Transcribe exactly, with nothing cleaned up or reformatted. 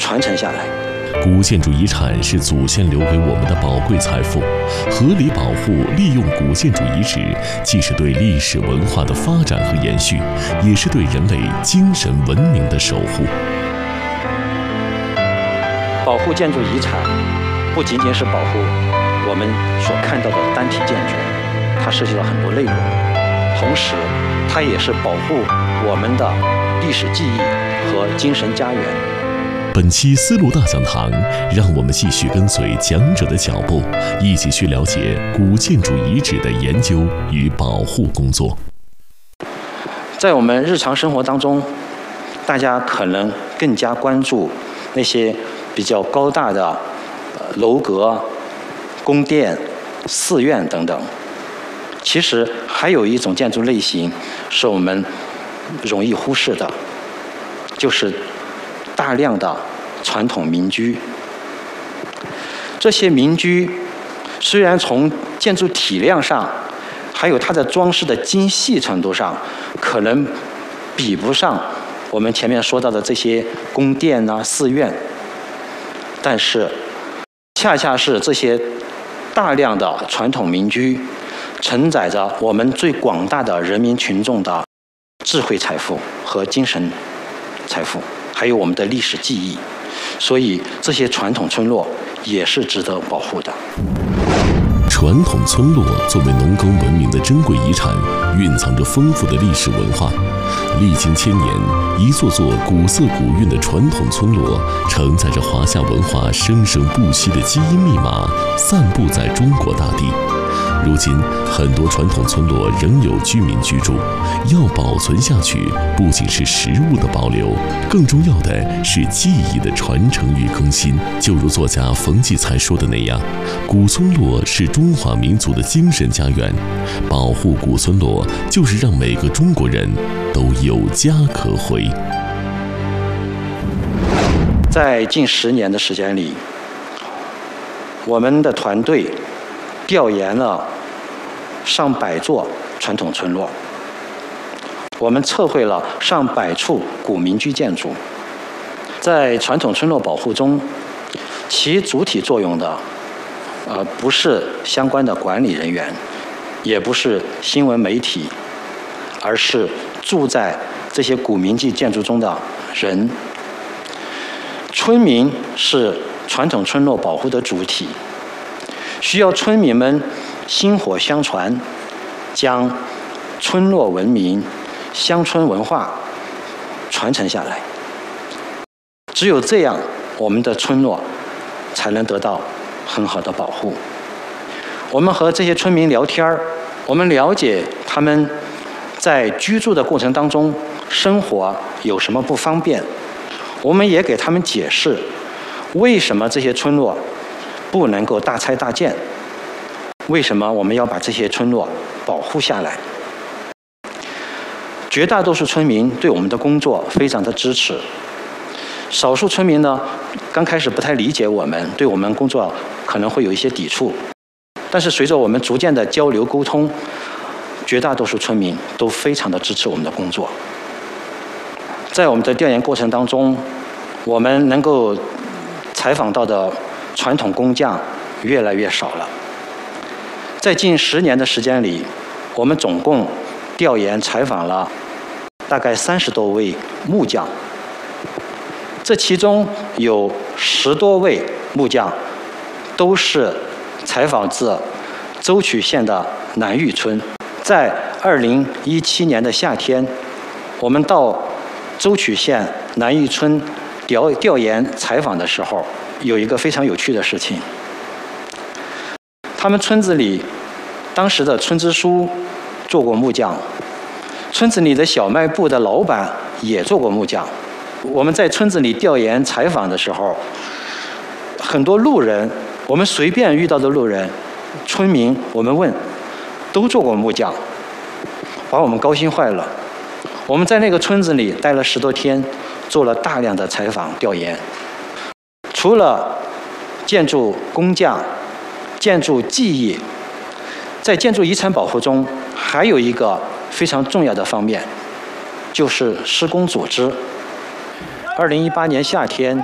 传承下来。 古建筑遗产是祖先留给我们的宝贵财富，合理保护利用古建筑遗址，既是对历史文化的发展和延续，也是对人类精神文明的守护。 保护建筑遗产，不仅仅是保护我们所看到的单体建筑，它涉及到很多内容，同时它也是保护我们的历史记忆和精神家园。 本期丝路大讲堂，让我们继续跟随讲者的脚步，一起去了解古建筑遗址的研究与保护工作。 在我们日常生活当中，大家可能更加关注那些比较高大的楼阁、宫殿、寺院等等。其实还有一种建筑类型是我们容易忽视的，就是大量的传统民居。这些民居虽然从建筑体量上，还有它的装饰的精细程度上，可能比不上我们前面说到的这些宫殿啊、寺院，但是恰恰是这些大量的传统民居，承载着我们最广大的人民群众的智慧财富和精神财富，还有我们的历史记忆，所以这些传统村落也是值得保护的。 传统村落作为农耕文明的珍贵遗产，蕴藏着丰富的历史文化。历经千年，一座座古色古韵的传统村落，承载着华夏文化生生不息的基因密码，散布在中国大地。如今，很多传统村落仍有居民居住，要保存下去，不仅是实物的保留，更重要的是记忆的传承与更新。就如作家冯骥才说的那样，古村落是中华民族的精神家园，保护古村落，就是让每个中国人都有家可回。 在近十年的时间里，我们的团队调研了上百座传统村落，我们测绘了上百处古民居建筑。在传统村落保护中，起主体作用的，呃，不是相关的管理人员，也不是新闻媒体，而是住在这些古民居建筑中的人。村民是传统村落保护的主体，需要村民们薪火相传，将村落文明、乡村文化传承下来。只有这样，我们的村落才能得到很好的保护。我们和这些村民聊天，我们了解他们在居住的过程当中，生活有什么不方便，我们也给他们解释为什么这些村落不能够大拆大建，为什么我们要把这些村落保护下来。绝大多数村民对我们的工作非常的支持，少数村民呢，刚开始不太理解我们，对我们工作可能会有一些抵触，但是随着我们逐渐的交流沟通，绝大多数村民都非常的支持我们的工作。在我们的调研过程当中，我们能够采访到的传统工匠越来越少了。在近十年的时间里，我们总共调研采访了大概三十多位木匠，这其中有十多位木匠都是采访自舟曲县的南峪村。在二零一七年的夏天，我们到舟曲县南峪村调调研采访的时候，有一个非常有趣的事情。他们村子里当时的村支书做过木匠，村子里的小卖部的老板也做过木匠。我们在村子里调研采访的时候，很多路人，我们随便遇到的路人、村民，我们问，都做过木匠，把我们高兴坏了。我们在那个村子里待了十多天，做了大量的采访调研。除了建筑工匠、建筑技艺，在建筑遗产保护中，还有一个非常重要的方面，就是施工组织。二零一八年夏天，